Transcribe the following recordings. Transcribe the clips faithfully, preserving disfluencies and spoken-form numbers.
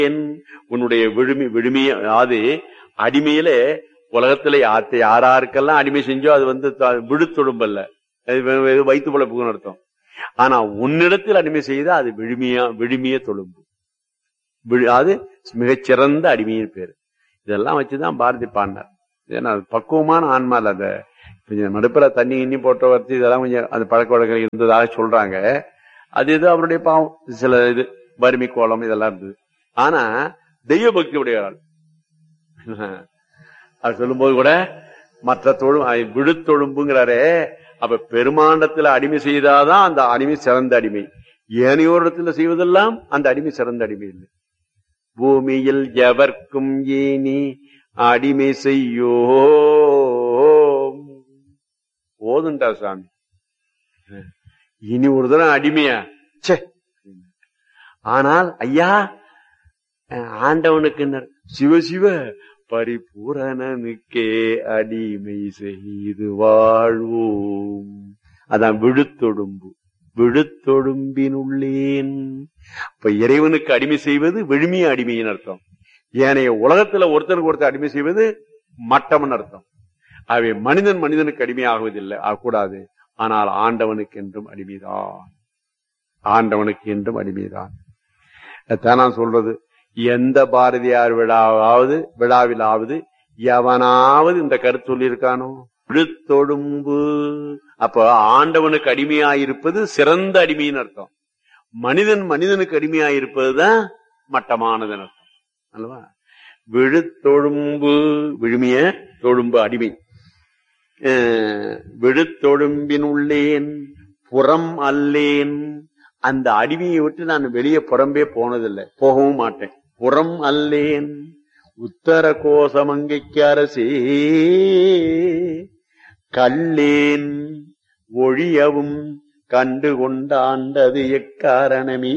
உன்னுடைய விழுமி விழுமிய அதாவது அடிமையில உலகத்துல யாத்த யாராருக்கெல்லாம் அடிமை செஞ்சோ அது வந்து விழுத்தொடும்பல்ல, வைத்து பிழைப்புக்குன்னு அர்த்தம். ஆனா உன்னிடத்தில் அடிமை செய்தா அது விழுமியா விழுமிய தொழும்பு, அது மிகச்சிறந்த அடிமையின் பேரு. இதெல்லாம் வச்சுதான் பாரதி பாடினார். ஏன்னா பக்குவமான ஆன்மா இல்ல. அந்த கொஞ்சம் நடுப்புற தண்ணி இன்னி போட்ட வச்சு இதெல்லாம் கொஞ்சம் அந்த பழக்க வழக்கம் இருந்ததாக சொல்றாங்க. அது இது அவருடைய பாவம், சில இது வறுமை கோலம் இதெல்லாம் இருந்தது. ஆனா தெய்வ பக்தி உடையவர்கள் அது சொல்லும் போது கூட மற்ற தொழும் விழுத்தொழும்புங்கிறாரே, அப்ப பெருமாண்டத்துல அடிமை செய்தாதான் அந்த அடிமை சிறந்த அடிமை. ஏனையோரிடத்துல செய்வதெல்லாம் அந்த அடிமை சிறந்த அடிமை இல்லை. பூமியில் எவர்க்கும் ஏனி அடிமை செய்யோ போதுண்டா சாமி, இனி ஒரு தரம் அடிமையா? சே. ஆனால் ஐயா ஆண்டவனுக்கு சிவசிவ பரிபூரணனுக்கே அடிமை செய்து வாழ்வோம். அதான் விழுத்தொடும்பு, விழுத்தொடும்பினுள்ளேன். இப்ப இறைவனுக்கு அடிமை செய்வது விழுமிய அடிமையின் அர்த்தம். ஏனைய உலகத்துல ஒருத்தருக்கு ஒருத்தர் அடிமை செய்வது மட்டம்னு அர்த்தம். அவை மனிதன் மனிதனுக்கு அடிமையாகுவதில்லை, ஆகக்கூடாது. ஆனால் ஆண்டவனுக்கு என்றும் அடிமைதான், ஆண்டவனுக்கு என்றும் அடிமைதான். நான் சொல்றது, எந்த பாரதியார் விழாவாவது விழாவிலாவது எவனாவது இந்த கருத்து சொல்லியிருக்கானோ? விழுத்தொடும்பு. அப்ப ஆண்டவனுக்கு அடிமையாயிருப்பது சிறந்த அடிமையின் அர்த்தம். மனிதன் மனிதனுக்கு அடிமையாயிருப்பதுதான் மட்டமானதுன்னு அர்த்தம் அல்லவா? விழுத்தொழும்பு விழுமிய தொழும்பு அடிமை. விழுத்தொழும்பின் உள்ளேன் புறம் அல்லேன். அந்த அடிமையை விட்டு நான் வெளியே புறம்பே போனதில்லை, போகவும் மாட்டேன். புறம் அல்லேன் உத்தர கோசமங்கைக்கு அரசே கல்லேன் ஒழியவும் கண்டு கொண்டாண்டது எக்காரணமே.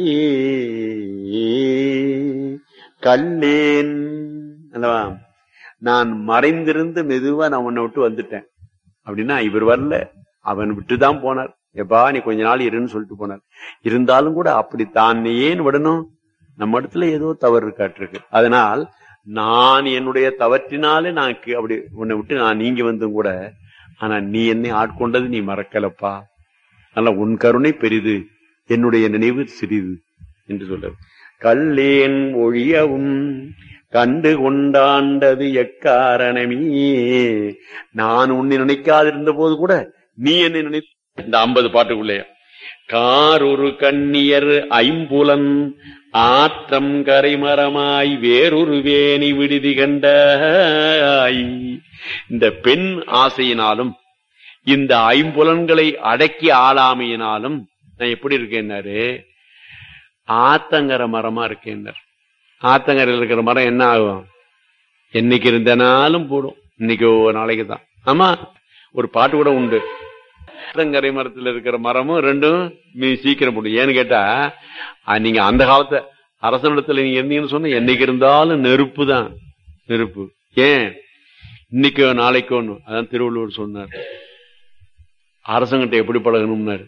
கல்லேன் அல்லவா, நான் மறைந்திருந்து மெதுவா நான் உன்னை விட்டு வந்துட்டேன் அப்படின்னா, இவர் வரல, அவன் விட்டுதான் போனார். எப்பா நீ கொஞ்ச நாள் இருன்னு சொல்லிட்டு போனார். இருந்தாலும் கூட அப்படி தான் ஏன் விடணும்? நம்ம இடத்துல ஏதோ தவறு இருக்காட்டிருக்கு. அதனால் நான் என்னுடைய தவற்றினாலே நான் அப்படி உன்னை விட்டு நான் நீங்கி வந்தும் கூட, ஆனா நீ என்னை ஆட்கொண்டது நீ மறக்கலப்பா. அதனால உன் கருணை பெரிது, என்னுடைய நினைவு சிறிது என்று சொல்றது. கல்லேன் ஒழியவும் கண்டு கொண்டாண்டது எக்காரணமே. நான் உன்னை நினைக்காதிருந்த போது கூட நீ என்னை நினை. இந்த ஐம்பது பாட்டுக்குள்ளே காரொரு கண்ணியர் ஐம்புலன் ஆற்றம் கரைமரமாய் வேறொரு வேணி விடுதி கண்டாய். இந்த பெண் ஆசையினாலும் இந்த ஐம்புலன்களை அடக்கி ஆளாமையினாலும் நான் எப்படி இருக்கேன்னாரு, ஆத்தங்கர மரமா இருக்கேன்னார். ஆத்தங்கரையில் இருக்கிற மரம் என்ன ஆகும்? என்னைக்கு இருந்தனாலும் போடும், இன்னைக்கு ஒரு நாளைக்கு தான். ஆமா, ஒரு பாட்டு கூட உண்டு, ஆத்தங்கரை மரத்தில் இருக்கிற மரமும் ரெண்டும் சீக்கிரம் போடும். ஏன்னு கேட்டா, நீங்க அந்த காலத்தை அரசனிடத்துல நீங்க இருந்தீங்கன்னு சொன்ன என்னைக்கு இருந்தாலும் நெருப்பு தான், நெருப்பு. ஏன் இன்னைக்கோ நாளைக்கோன்னு? அதான் திருவள்ளுவர் சொன்னார், அரசங்கிட்ட எப்படி பழகணும்னாரு,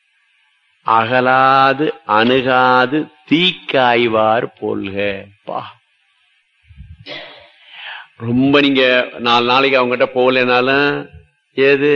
அகலாது அணுகாது தீக்காய்வார் போல்க. பா, ரொம்ப நீங்க நாலு நாளைக்கு அவங்ககிட்ட போகலனாலும் ஏது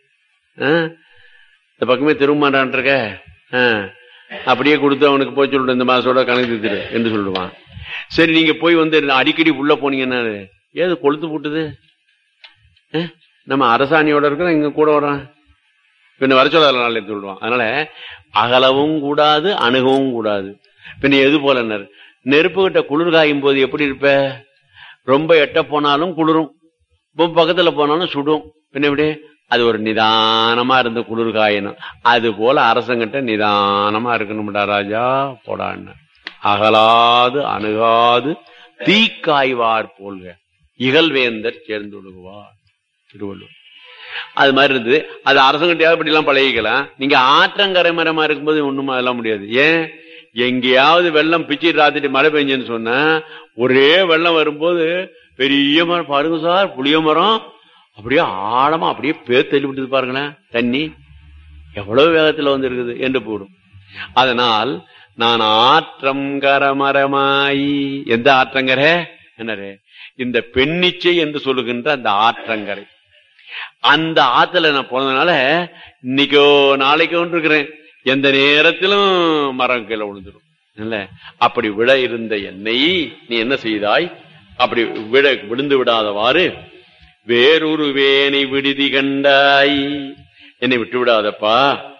இந்த பக்கமே திரும்பமாட்டான் இருக்க, அப்படியே கொடுத்து அவனுக்கு போய் சொல்லிட்டு இந்த மாசோட கணக்கு திரு என்று சொல்லுவான். சரி நீங்க போய் வந்து அடிக்கடி உள்ள போனீங்கன்னா ஏது கொளுத்து போட்டுது, நம்ம அரசாணியோட இருக்கிறோம் இங்க கூட வர்றான், பின்ன வர சொல்லாத நாள் எடுத்து சொல்லுவான். அதனால அகலவும் கூடாது அணுகவும் கூடாது. பின்ன எது போல நெருப்பு கிட்ட குளிர் காயும் போது எப்படி இருப்ப? ரொம்ப எட்ட போனாலும் குளிரும், ரொம்ப பக்கத்துல போனாலும் சுடும். பின்ன எப்படி? அது ஒரு நிதானமா இருந்து குளிர் காயணும். அது போல அரசங்கிட்ட நிதானமா இருக்கணும்டா ராஜா போடான்னு. அகலாது அணுகாது தீக்காய்வார் போல்க இகழ்வேந்தர் சேர்ந்து விடுவார் திருவள்ளுவர். அது மாதிரி இருந்தது. அது அரசங்கிட்ட இப்படி எல்லாம் பழகிக்கலாம். நீங்க ஆற்றங்கரை மரமா இருக்கும்போது ஒண்ணுமா அதெல்லாம் முடியாது. ஏன்? எங்கேயாவது வெள்ளம் பிச்சு ராத்திரி மழை பெஞ்சுன்னு சொன்னா ஒரே வெள்ளம் வரும்போது பெரிய மரம் பாருங்க சார், புளிய மரம் அப்படியே ஆழமா அப்படியே பேர் தள்ளி விட்டுது பாருங்களேன், தண்ணி எவ்வளவு வேகத்துல வந்து இருக்குது என்று போடும். அதனால் நான் ஆற்றம் கரமரமாயி. எந்த ஆற்றங்கரை என்னரு? இந்த பெண்ணிச்சை என்று சொல்லுகின்ற அந்த ஆற்றங்கரை. அந்த ஆத்துல நான் போனதுனால இன்னைக்கோ நாளைக்கோ இருக்கிறேன், எந்த நேரத்திலும் மரம் கீழே விழுந்துடும். இல்ல, அப்படி விட இருந்த என்னை நீ என்ன செய்தாய்? அப்படி விட விழுந்து விடாதவாறு வேறொரு வேனை விடுதி கண்டாய். என்னை விட்டு விடாதப்பா,